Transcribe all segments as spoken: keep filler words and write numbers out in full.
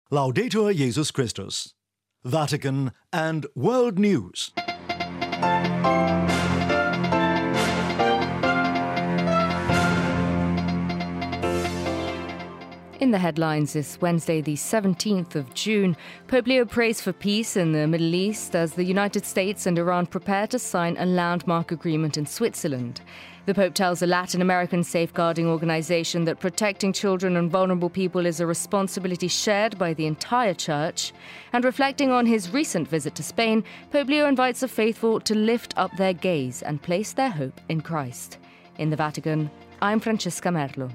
Laudetur Jesus Christus. Vatican and World News. In the headlines this Wednesday, the seventeenth of June, Pope Leo prays for peace in the Middle East as the United States and Iran prepare to sign a landmark agreement in Switzerland. The Pope tells a Latin American safeguarding organization that protecting children and vulnerable people is a responsibility shared by the entire Church. And reflecting on his recent visit to Spain, Pope Leo invites the faithful to lift up their gaze and place their hope in Christ. In the Vatican, I'm Francesca Merlo.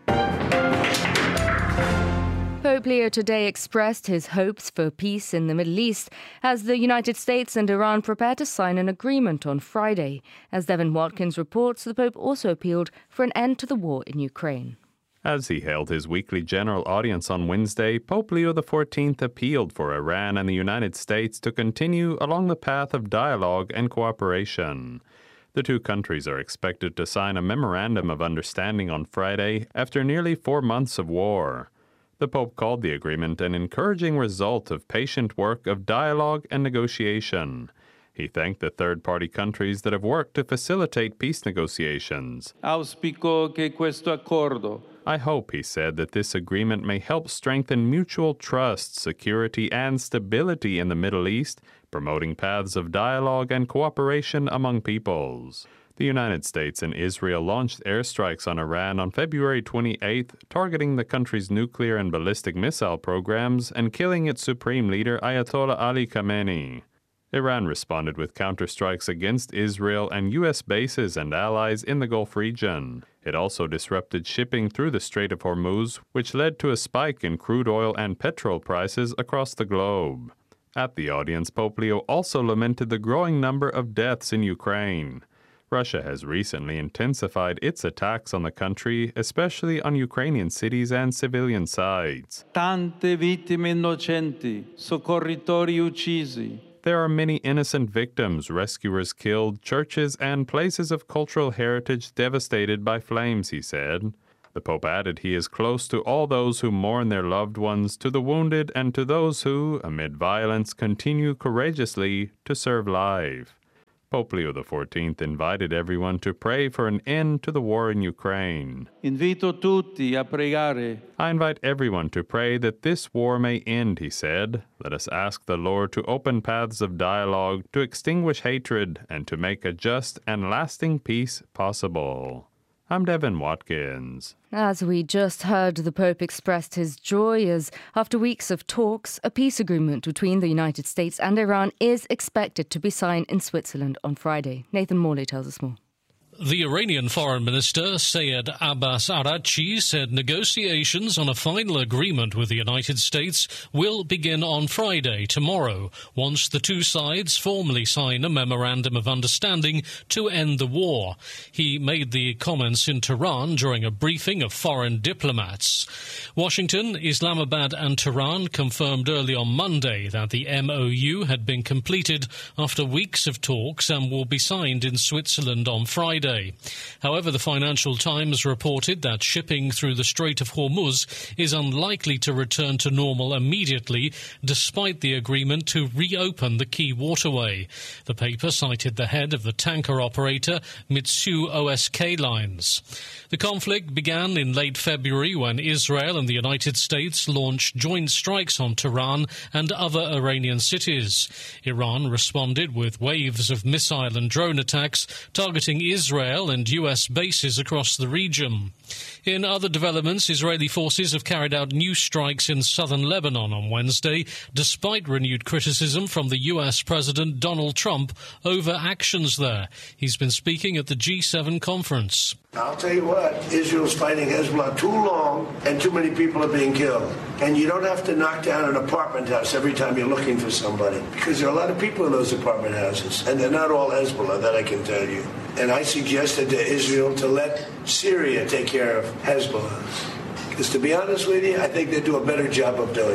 Pope Leo today expressed his hopes for peace in the Middle East as the United States and Iran prepare to sign an agreement on Friday. As Devin Watkins reports, the Pope also appealed for an end to the war in Ukraine. As he held his weekly general audience on Wednesday, Pope Leo the fourteenth appealed for Iran and the United States to continue along the path of dialogue and cooperation. The two countries are expected to sign a memorandum of understanding on Friday after nearly four months of war. The Pope called the agreement an encouraging result of patient work of dialogue and negotiation. He thanked the third-party countries that have worked to facilitate peace negotiations. Auspico che questo accordo. I hope, he said, that this agreement may help strengthen mutual trust, security, and stability in the Middle East, promoting paths of dialogue and cooperation among peoples. The United States and Israel launched airstrikes on Iran on February twenty-eighth, targeting the country's nuclear and ballistic missile programs and killing its supreme leader Ayatollah Ali Khamenei. Iran responded with counterstrikes against Israel and U S bases and allies in the Gulf region. It also disrupted shipping through the Strait of Hormuz, which led to a spike in crude oil and petrol prices across the globe. At the audience, Pope Leo also lamented the growing number of deaths in Ukraine. Russia has recently intensified its attacks on the country, especially on Ukrainian cities and civilian sites. Tante vittime innocenti, soccorritori uccisi. There are many innocent victims, rescuers killed, churches and places of cultural heritage devastated by flames, he said. The Pope added he is close to all those who mourn their loved ones, to the wounded, and to those who, amid violence, continue courageously to serve life. Pope Leo the fourteenth invited everyone to pray for an end to the war in Ukraine. Invito tutti a pregare. I invite everyone to pray that this war may end, he said. Let us ask the Lord to open paths of dialogue, to extinguish hatred, and to make a just and lasting peace possible. I'm Devin Watkins. As we just heard, the Pope expressed his joy as, after weeks of talks, a peace agreement between the United States and Iran is expected to be signed in Switzerland on Friday. Nathan Morley tells us more. The Iranian Foreign Minister, Sayed Abbas Araghchi, said negotiations on a final agreement with the United States will begin on Friday, tomorrow, once the two sides formally sign a memorandum of understanding to end the war. He made the comments in Tehran during a briefing of foreign diplomats. Washington, Islamabad and Tehran confirmed early on Monday that the M O U had been completed after weeks of talks and will be signed in Switzerland on Friday. However, the Financial Times reported that shipping through the Strait of Hormuz is unlikely to return to normal immediately, despite the agreement to reopen the key waterway. The paper cited the head of the tanker operator Mitsui O S K Lines. The conflict began in late February when Israel and the United States launched joint strikes on Tehran and other Iranian cities. Iran responded with waves of missile and drone attacks targeting Israel Israel and U S bases across the region. In other developments, Israeli forces have carried out new strikes in southern Lebanon on Wednesday, despite renewed criticism from the U S President Donald Trump over actions there. He's been speaking at the G seven conference. I'll tell you what, Israel's fighting Hezbollah too long and too many people are being killed. And you don't have to knock down an apartment house every time you're looking for somebody, because there are a lot of people in those apartment houses, and they're not all Hezbollah, that I can tell you. And I suggested to Israel to let Syria take care of Hezbollah. Because to be honest with you, I think they do a better job of doing it.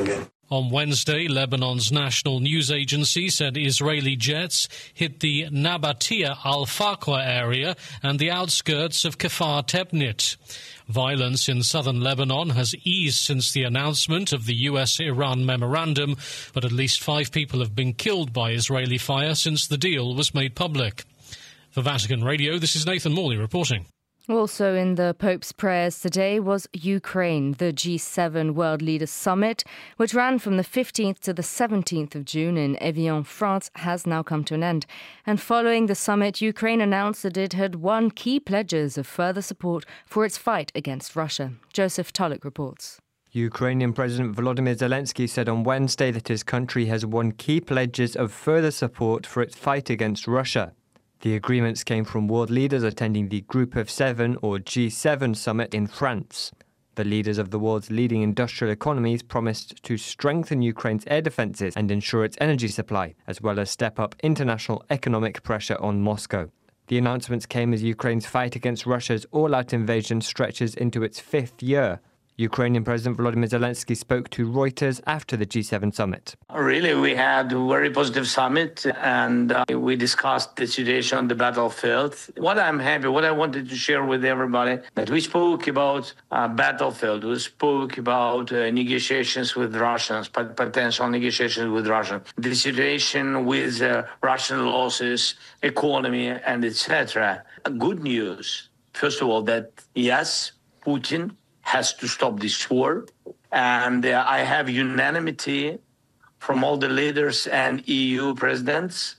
On Wednesday, Lebanon's national news agency said Israeli jets hit the Nabatea al-Faqwa area and the outskirts of Kfar Tebnit. Violence in southern Lebanon has eased since the announcement of the U S Iran memorandum, but at least five people have been killed by Israeli fire since the deal was made public. For Vatican Radio, this is Nathan Morley reporting. Also in the Pope's prayers today was Ukraine. The G seven World Leaders Summit, which ran from the fifteenth to the seventeenth of June in Evian, France, has now come to an end. And following the summit, Ukraine announced that it had won key pledges of further support for its fight against Russia. Joseph Tulloch reports. Ukrainian President Volodymyr Zelensky said on Wednesday that his country has won key pledges of further support for its fight against Russia. The agreements came from world leaders attending the Group of Seven, or G seven, summit in France. The leaders of the world's leading industrial economies promised to strengthen Ukraine's air defences and ensure its energy supply, as well as step up international economic pressure on Moscow. The announcements came as Ukraine's fight against Russia's all-out invasion stretches into its fifth year. Ukrainian President Volodymyr Zelensky spoke to Reuters after the G seven summit. Really, we had a very positive summit, and uh, we discussed the situation on the battlefield. What I'm happy, what I wanted to share with everybody, that we spoke about uh, battlefield, we spoke about uh, negotiations with Russians, potential negotiations with Russia, the situation with uh, Russian losses, economy, and et cetera. Good news, first of all, that yes, Putin has to stop this war. And uh, I have unanimity from all the leaders and E U presidents.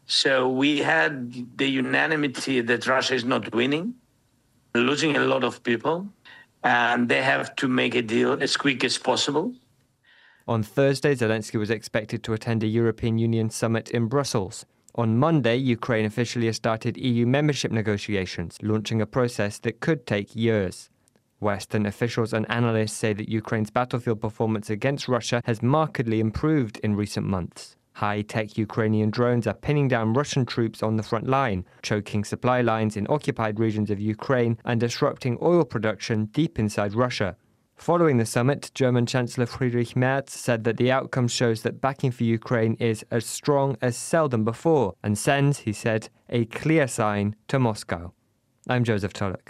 So we had the unanimity that Russia is not winning, losing a lot of people, and they have to make a deal as quick as possible. On Thursday, Zelensky was expected to attend a European Union summit in Brussels. On Monday, Ukraine officially started E U membership negotiations, launching a process that could take years. Western officials and analysts say that Ukraine's battlefield performance against Russia has markedly improved in recent months. High-tech Ukrainian drones are pinning down Russian troops on the front line, choking supply lines in occupied regions of Ukraine and disrupting oil production deep inside Russia. Following the summit, German Chancellor Friedrich Merz said that the outcome shows that backing for Ukraine is as strong as seldom before and sends, he said, a clear sign to Moscow. I'm Joseph Tulloch.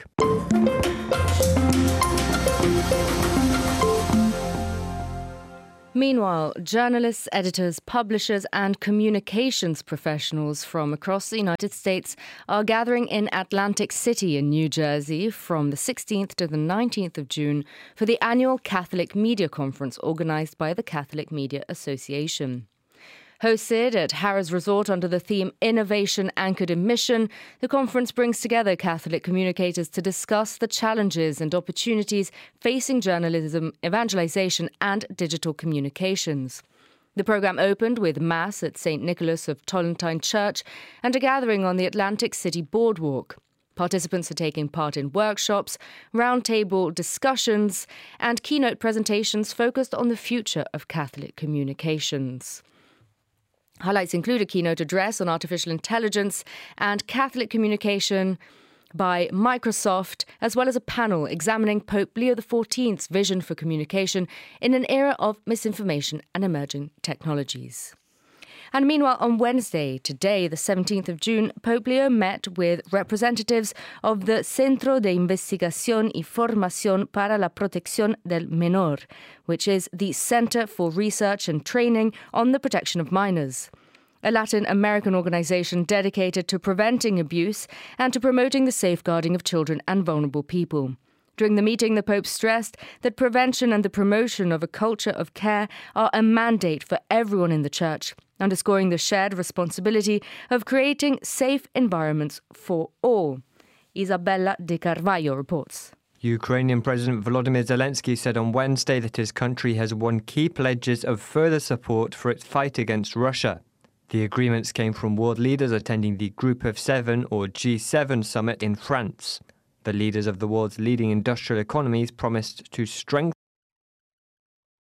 Meanwhile, journalists, editors, publishers and communications professionals from across the United States are gathering in Atlantic City in New Jersey from the sixteenth to the nineteenth of June for the annual Catholic Media Conference organized by the Catholic Media Association. Hosted at Harrah's Resort under the theme Innovation Anchored in Mission, the conference brings together Catholic communicators to discuss the challenges and opportunities facing journalism, evangelization and digital communications. The programme opened with Mass at Saint Nicholas of Tollentine Church and a gathering on the Atlantic City Boardwalk. Participants are taking part in workshops, roundtable discussions and keynote presentations focused on the future of Catholic communications. Highlights include a keynote address on artificial intelligence and Catholic communication by Microsoft, as well as a panel examining Pope Leo the fourteenth's vision for communication in an era of misinformation and emerging technologies. And meanwhile, on Wednesday, today, the seventeenth of June, Pope Leo met with representatives of the Centro de Investigación y Formación para la Protección del Menor, which is the Center for Research and Training on the Protection of Minors, a Latin American organization dedicated to preventing abuse and to promoting the safeguarding of children and vulnerable people. During the meeting, the Pope stressed that prevention and the promotion of a culture of care are a mandate for everyone in the Church, underscoring the shared responsibility of creating safe environments for all. Isabella De Carvalho reports. Ukrainian President Volodymyr Zelensky said on Wednesday that his country has won key pledges of further support for its fight against Russia. The agreements came from world leaders attending the Group of Seven, or G seven, summit in France. The leaders of the world's leading industrial economies promised to strengthen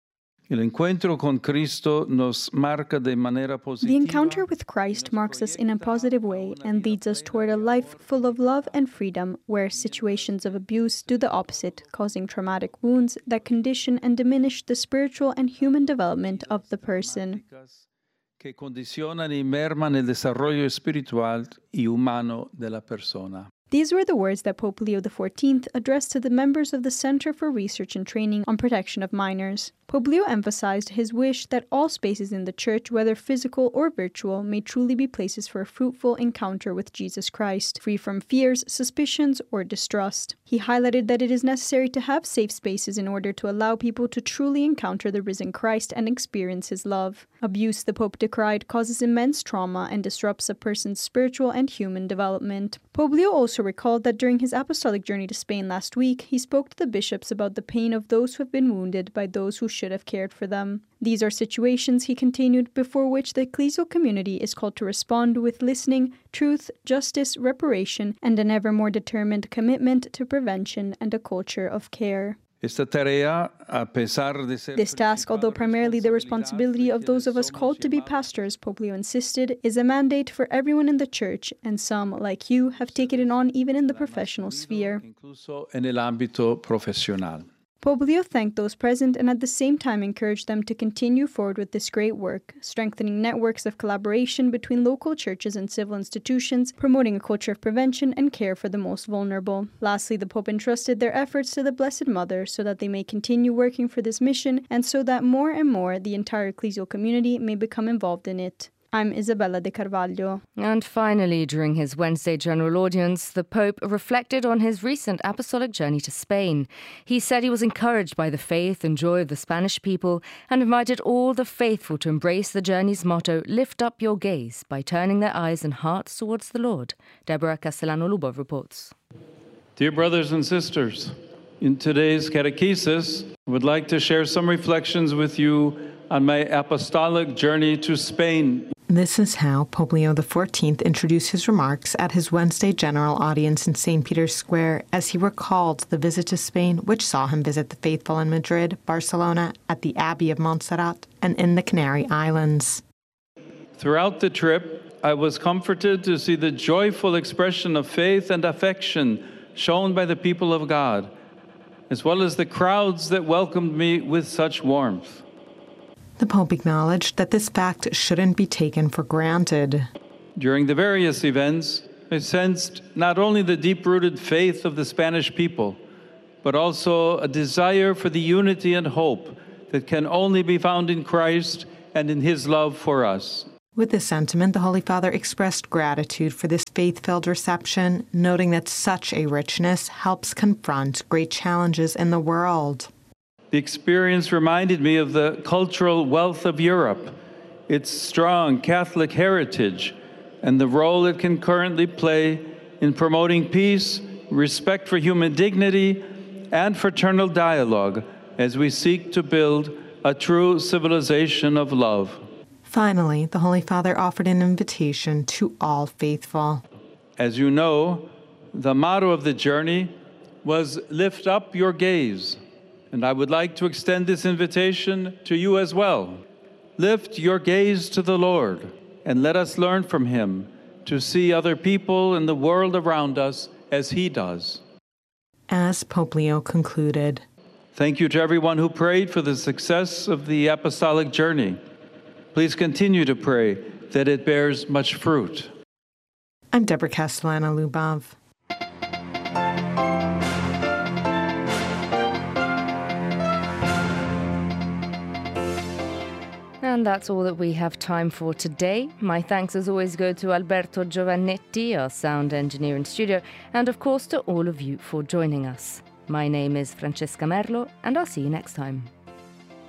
El encuentro con Cristo nos marca de manera positiva. The encounter with Christ marks us in a positive way and leads us toward a life full of love and freedom, where situations of abuse do the opposite, causing traumatic wounds that condition and diminish the spiritual and human development of the person. Que condicionan y merman el desarrollo espiritual y humano de la persona. These were the words that Pope Leo the fourteenth addressed to the members of the Center for Research and Training on Protection of Minors. Pope Leo emphasized his wish that all spaces in the Church, whether physical or virtual, may truly be places for a fruitful encounter with Jesus Christ, free from fears, suspicions, or distrust. He highlighted that it is necessary to have safe spaces in order to allow people to truly encounter the risen Christ and experience his love. Abuse, the Pope decried, causes immense trauma and disrupts a person's spiritual and human development. Pope Leo also recalled that during his apostolic journey to Spain last week, he spoke to the bishops about the pain of those who have been wounded by those who should have cared for them. These are situations, he continued, before which the ecclesial community is called to respond with listening, truth, justice, reparation, and an ever more determined commitment to prevention and a culture of care. This task, although primarily the responsibility of those of us called to be pastors, Pope Leo insisted, is a mandate for everyone in the Church, and some, like you, have taken it on even in the professional sphere. Pope Leo thanked those present and at the same time encouraged them to continue forward with this great work, strengthening networks of collaboration between local churches and civil institutions, promoting a culture of prevention and care for the most vulnerable. Lastly, the Pope entrusted their efforts to the Blessed Mother so that they may continue working for this mission and so that more and more the entire ecclesial community may become involved in it. I'm Isabella de Carvalho. And finally, during his Wednesday general audience, the Pope reflected on his recent apostolic journey to Spain. He said he was encouraged by the faith and joy of the Spanish people and invited all the faithful to embrace the journey's motto, lift up your gaze, by turning their eyes and hearts towards the Lord. Deborah Castellano-Lubov reports. Dear brothers and sisters, in today's catechesis, I would like to share some reflections with you on my apostolic journey to Spain. This is how Pope Leo the fourteenth introduced his remarks at his Wednesday general audience in Saint Peter's Square as he recalled the visit to Spain, which saw him visit the faithful in Madrid, Barcelona, at the Abbey of Montserrat, and in the Canary Islands. Throughout the trip, I was comforted to see the joyful expression of faith and affection shown by the people of God, as well as the crowds that welcomed me with such warmth. The Pope acknowledged that this fact shouldn't be taken for granted. During the various events, I sensed not only the deep-rooted faith of the Spanish people, but also a desire for the unity and hope that can only be found in Christ and in his love for us. With this sentiment, the Holy Father expressed gratitude for this faith-filled reception, noting that such a richness helps confront great challenges in the world. The experience reminded me of the cultural wealth of Europe, its strong Catholic heritage, and the role it can currently play in promoting peace, respect for human dignity, and fraternal dialogue as we seek to build a true civilization of love. Finally, the Holy Father offered an invitation to all faithful. As you know, the motto of the journey was "Lift up your gaze." And I would like to extend this invitation to you as well. Lift your gaze to the Lord and let us learn from him to see other people in the world around us as he does. As Pope Leo concluded, thank you to everyone who prayed for the success of the apostolic journey. Please continue to pray that it bears much fruit. I'm Deborah Castellano-Lubov. And that's all that we have time for today. My thanks as always go to Alberto Giovannetti, our sound engineer in studio, and of course to all of you for joining us. My name is Francesca Merlo, and I'll see you next time.